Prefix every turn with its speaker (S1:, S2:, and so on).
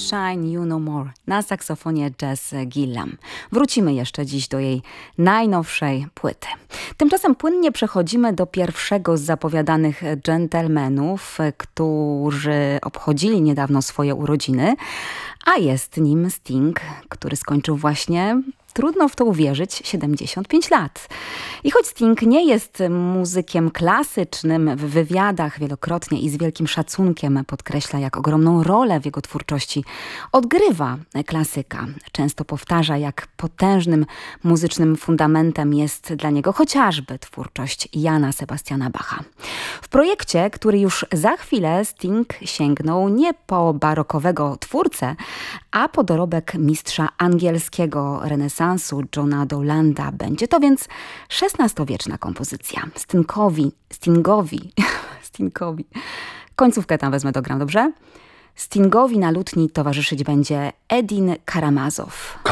S1: Sunshine You No More na saksofonie Jess Gillam. Wrócimy jeszcze dziś do jej najnowszej płyty. Tymczasem płynnie przechodzimy do pierwszego z zapowiadanych dżentelmenów, którzy obchodzili niedawno swoje urodziny, a jest nim Sting, który skończył właśnie, trudno w to uwierzyć, 75 lat. I choć Sting nie jest muzykiem klasycznym, w wywiadach wielokrotnie i z wielkim szacunkiem podkreśla, jak ogromną rolę w jego twórczości odgrywa klasyka. Często powtarza, jak potężnym muzycznym fundamentem jest dla niego chociażby twórczość Jana Sebastiana Bacha. W projekcie, który już za chwilę Sting sięgnął nie po barokowego twórcę, a po dorobek mistrza angielskiego renesansu Johna Dowlanda. Będzie to więc XVI-wieczna kompozycja. Stingowi. Końcówkę tam wezmę, dogram, dobrze? Stingowi na lutni towarzyszyć będzie Edin Karamazow.